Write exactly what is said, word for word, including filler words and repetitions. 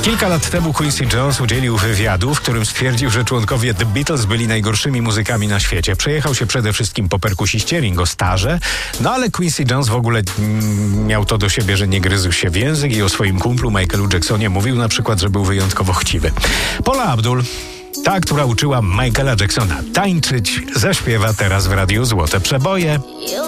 Kilka lat temu Quincy Jones udzielił wywiadu, w którym stwierdził, że członkowie The Beatles byli najgorszymi muzykami na świecie. Przejechał się przede wszystkim po perkusiście Ringo Starrze, no ale Quincy Jones w ogóle mm, miał to do siebie, że nie gryzł się w język i o swoim kumplu Michaelu Jacksonie mówił na przykład, że był wyjątkowo chciwy. Paula Abdul, ta, która uczyła Michaela Jacksona tańczyć, zaśpiewa teraz w radiu Złote Przeboje.